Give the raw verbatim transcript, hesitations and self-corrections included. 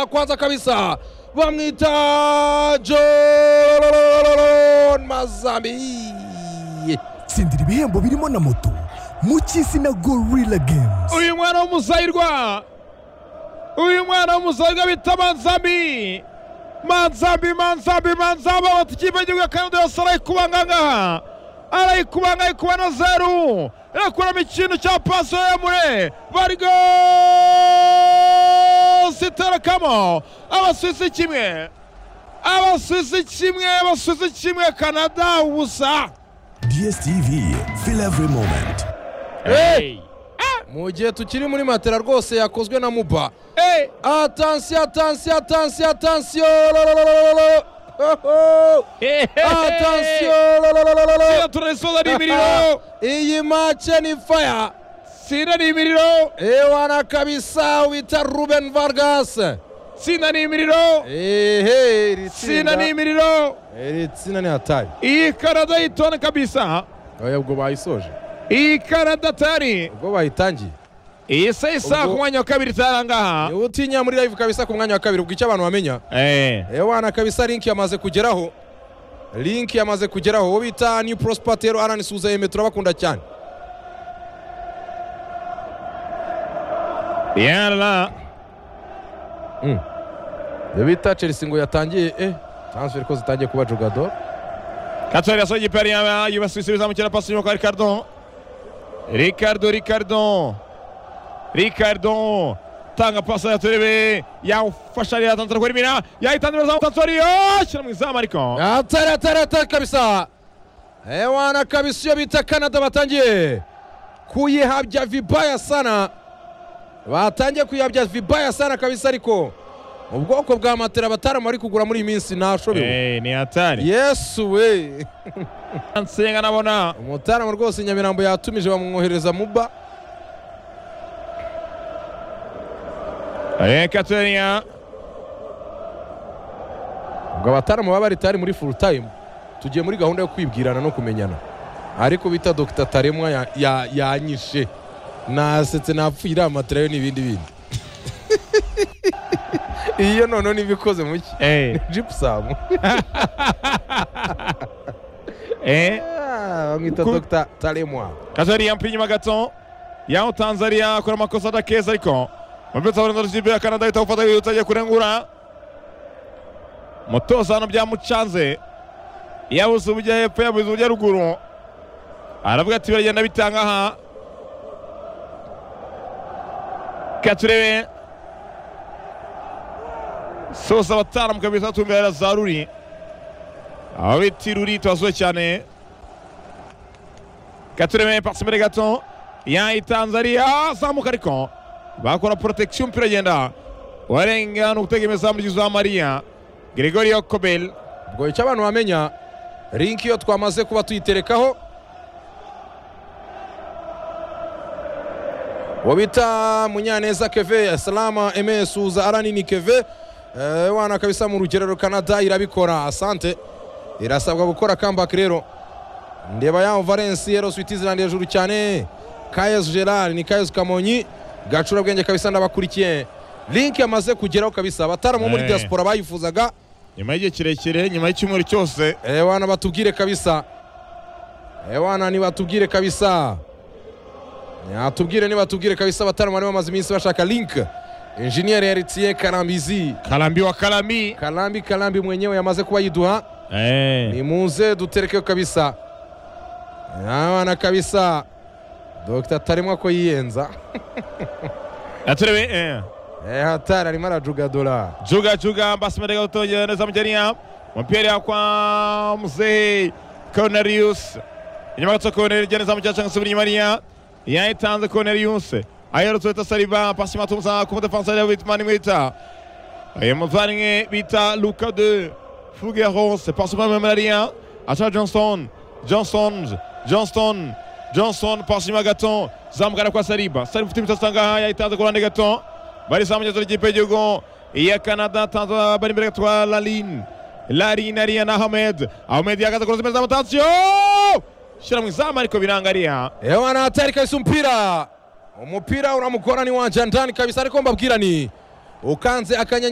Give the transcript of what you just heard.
la kwanza kabisa bamwita John Mazambi. Tsindira ibihembo birimo na moto mu cy'isi na Gorilla Games. Uyu mwana w'umuzayirwa uyu mwana w'umuzayirwa bita Manzambi Manzambi Manzambi Manzambi batikipe gihugu kandi yasaraye kubanganga arayikubanga ikubana zero yakura ikintu cya paso ya mure barigo sitarakamo abasusi kimwe abasusi kimwe abasusi kimwe Canada ubusa. D S T V, feel every moment. Hey! Mu gihe tukiri muri matera rwose yakozwe na Muba. Hey! Attention attention attention attention. Attention. Sina turesoza ni imiriro. Iyi match ni fire. Sina ni imiriro. Ewana kabisa wita Ruben Vargas. Sina ni imiriro. Ehe, Sina ni imiriro. Eri tsina ni hatari. Iyi Canada itona kabisa. Oya ubwo bayisoje. Iyi Canada tari. Ubwo bayitangiye. Iyi sasa ku mwanya wa kabiri tarangaha. Ni utinya muri live kabisa ku mwanya wa kabiri ubwo icyo abantu bamenya. Eh. Ewana kabisa link yamaze kugeraho. Link yamaze kugeraho wo bita New Prospatero Alan Suza Yeme turabakunda cyane. Yalla. Mm. Yabita Chelsea ngo yatangiye eh transfer ko zitangiye kuba jugador. Katsari yasoje pari ya yubasubisubiza mu kira pasi yo Ricardo. Ricardo Ricardo. Ricardo tanga pasi ya Terebe yafasha ya tantra kwerimina yaitandira za Katsari shira mu izama ariko. Atari atari atari kabisa. Ewana kabisa yo bita Canada batangiye kuyihabya vibaya sana. Batangiye kuyihabya vibaya sana kabisa ariko ubwoko bwa matera batarama ari kugura muri iminsi nashobewe. Eh ni hatari. Yesu we. Ansenga nabona. Umutarama rwose Nyamirambo yatumije bamwohereza Muba. Eh Katsariya. Ubwo abatarama baba bari tari muri full time. Tugiye muri gahunda yo kwibwirana no kumenyana. Ariko bita Doctor Taremwa ya, ya yanyishe. Nasetse napfira amatera yo nibindi bindi. Iyo nono nibikoze muki. Eh Gypsum. Eh bamwita Doctor Taremwa. Katsariya mpinyuma gato. Yao Tanzania akora makosa adakeza ariko Mabeta wenda rujibe ya Canada itafata yutaje kurengura. Motoza no byamucanze. Yabuze ubujya hepfo yabuze ubujya ruguru. Aravuga ati biragenda bitanga aha. Katurebe. Sosa batara mukabisa tumbera zaruri. Awitiruri twazo cyane. Katurebe parsimere gato. Ya Tanzania zamuka ariko bakora protection piragenda warenga no gutegemeza muri za Maria Gregorio Kobel. Ubwo icyo abantu bamenya link yo twamaze kuba tuyiterekaho wabita Munyaneza Keve Salama Eme Suza Aranini Keve eh, wana kabisa mu rugerero Canada irabikora asante irasabwa gukora comeback rero ndeba ya Valence yero Switzerland hejuru cyane Kayes Gerard ni Kayes Kamonyi gacura bwenge kabisa ndabakurikiye link yamaze kugeraho kabisa abataramo muri diaspora bayifuzaga nyuma y'igihe kirekire nyuma y'icyumweru cyose. Eh wana batubwire kabisa eh wana ni batubwire kabisa yatubwire ni batubwire kabisa abataramo bari bamaze iminsi bashaka link. Engineer Heritier Karambizi Kalambi wa Kalambi Kalambi Kalambi mwenyewe yamaze kuba yiduha eh ni muze dutereke kabisa wana kabisa Doctor Taremwa ko yiyenza. Aturebe eh Eh hatari arimo arajuga dola. Juga juga basimere gatonye neza mujania. Mpira kwa mzee Cornelius. Inyuma gato Cornelius neza mujya nsubira Maria. Ya Tanzania Cornelius. Ayero tueta Saliba pasima tumza ku defensa ya Whitman Mwita. Ayo mvaringe bita Luka de Fugero c'est pasima Maria. Acha Johnson. Johnson. Johnston. Johnson pasima gaton zamugana kwa Saliba. Saliba timta sanga ya Tanzania kwa gaton. Bari samu nyezo jipe jogo ya Canada Tanzania bari mbere kwa Lalin. Lalin Ariana Ahmed. Ahmed yakaza kuroza meza mutatio. Shira mwizama ariko birangaria. Ewana hatari kabisa mpira. Umupira unamukora ni wanja ndani kabisa ariko mbabwira ni ukanze akanya